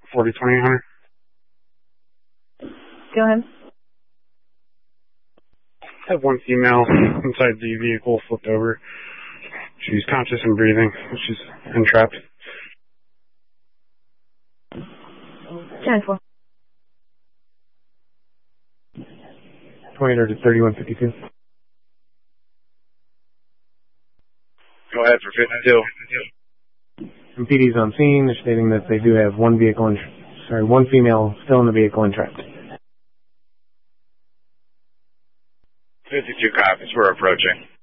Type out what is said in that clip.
40-2800. Go ahead. I have one female inside the vehicle flipped over. She's conscious and breathing. She's entrapped. 10-4. 2800 to 3152. Go ahead for 52. MPD's on scene. They're stating that they do have one female still in the vehicle entrapped. 52 copies. We're approaching.